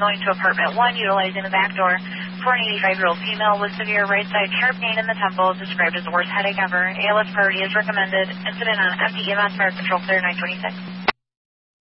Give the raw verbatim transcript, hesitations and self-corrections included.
going to apartment one, utilizing the back door for an eighty-five-year-old female with severe right side sharp pain in the temple, described as the worst headache ever. A L S priority is recommended. Incident on empty E M S fire control clear nine twenty-six.